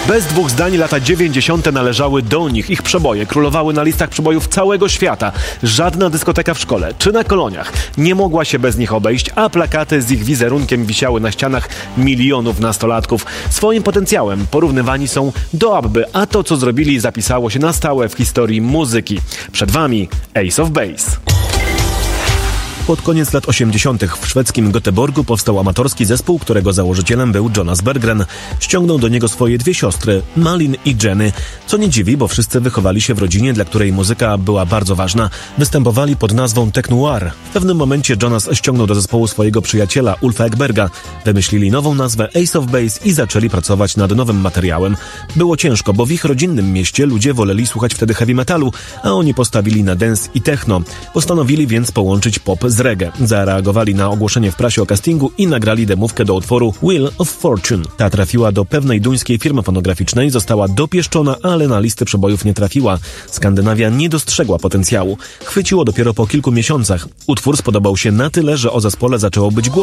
Bez dwóch zdań lata 90. należały do nich. Ich przeboje królowały na listach przebojów całego świata. Żadna dyskoteka w szkole czy na koloniach nie mogła się bez nich obejść, a plakaty z ich wizerunkiem wisiały na ścianach milionów nastolatków. Swoim potencjałem porównywani są do ABBY, a to, co zrobili, zapisało się na stałe w historii muzyki. Przed wami Ace of Base. Pod koniec lat 80. w szwedzkim Göteborgu powstał amatorski zespół, którego założycielem był Jonas Berggren. Ściągnął do niego swoje dwie siostry, Malin i Jenny. Co nie dziwi, bo wszyscy wychowali się w rodzinie, dla której muzyka była bardzo ważna. Występowali pod nazwą Tech Noir. W pewnym momencie Jonas ściągnął do zespołu swojego przyjaciela Ulfa Ekberga. Wymyślili nową nazwę Ace of Base i zaczęli pracować nad nowym materiałem. Było ciężko, bo w ich rodzinnym mieście ludzie woleli słuchać wtedy heavy metalu, a oni postawili na dance i techno. Postanowili więc połączyć pop z reggae. Zareagowali na ogłoszenie w prasie o castingu i nagrali demówkę do utworu Wheel of Fortune. Ta trafiła do pewnej duńskiej firmy fonograficznej, została dopieszczona, ale na listy przebojów nie trafiła. Skandynawia nie dostrzegła potencjału. Chwyciło dopiero po kilku miesiącach. Utwór spodobał się na tyle, że o zespole zaczęło być głośno.